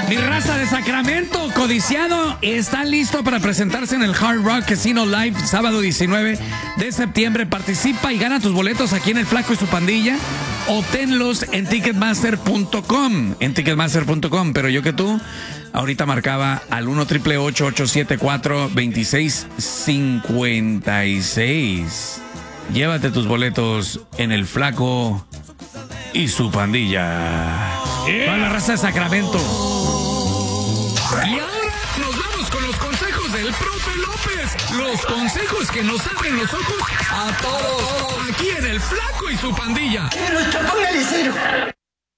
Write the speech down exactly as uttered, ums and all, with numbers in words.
Mi raza de Sacramento, codiciado, está listo para presentarse en el Hard Rock Casino Live sábado diecinueve de septiembre. Participa y gana tus boletos aquí en El Flaco y su Pandilla. Obténlos en Ticketmaster punto com, en Ticketmaster punto com. Pero yo que tú, ahorita marcaba al uno triple ocho ocho siete cuatro dos seis cinco seis. Llévate tus boletos en El Flaco y su Pandilla. Para la raza de Sacramento. Y ahora nos vamos con los consejos del profe López. Los consejos que nos abren los ojos a todos. Aquí en El Flaco y su Pandilla. Pero esto, póngale cero.